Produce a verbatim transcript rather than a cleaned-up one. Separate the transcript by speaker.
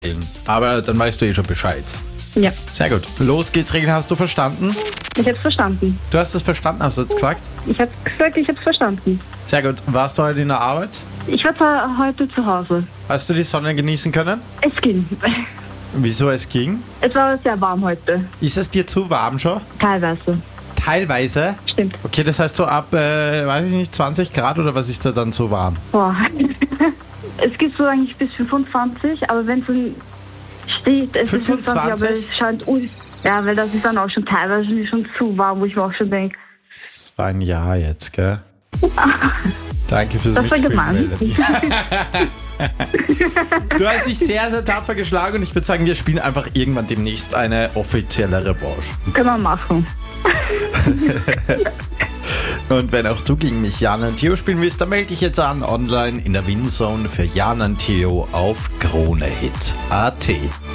Speaker 1: Aber dann weißt du eh schon Bescheid.
Speaker 2: Ja,
Speaker 1: Sehr gut. Los geht's, Regeln hast du verstanden?
Speaker 2: ich hab's verstanden.
Speaker 1: Du hast es verstanden, hast du jetzt gesagt?
Speaker 2: Ich hab's gesagt, ich hab's verstanden.
Speaker 1: Sehr gut. Warst du heute in der Arbeit?
Speaker 2: Ich war zwar heute zu Hause.
Speaker 1: Hast du die Sonne genießen können?
Speaker 2: Es ging.
Speaker 1: Wieso es ging?
Speaker 2: Es war sehr warm heute.
Speaker 1: Ist es dir zu warm schon?
Speaker 2: Teilweise.
Speaker 1: Teilweise?
Speaker 2: Stimmt.
Speaker 1: Okay, das heißt so ab, äh, weiß ich nicht, zwanzig Grad oder was ist da dann so warm?
Speaker 2: Boah. Es geht so eigentlich bis fünfundzwanzig, aber wenn es so steht, es ist fünfundzwanzig, aber
Speaker 1: fünfundzwanzig?
Speaker 2: es scheint... ui- Ja, weil das ist dann auch schon teilweise schon zu warm, wo ich mir auch schon denke,
Speaker 1: Das war ein Jahr jetzt, gell? Danke fürs
Speaker 2: das war
Speaker 1: Mitspielen,
Speaker 2: gemein.
Speaker 1: Melanie. Du hast dich sehr, sehr tapfer geschlagen und ich würde sagen, wir spielen einfach irgendwann demnächst eine offizielle Revanche.
Speaker 2: Können wir machen.
Speaker 1: Und wenn auch du gegen mich Jan und Theo spielen willst, dann melde dich jetzt an online in der Winzone für Jan und Theo auf Kronehit punkt at.